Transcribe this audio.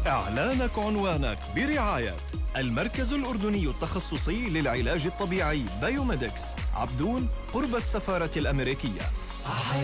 إعلانك عنوانك برعاية المركز الأردني التخصصي للعلاج الطبيعي بايوميدكس، عبدون، قرب السفارة الأمريكية.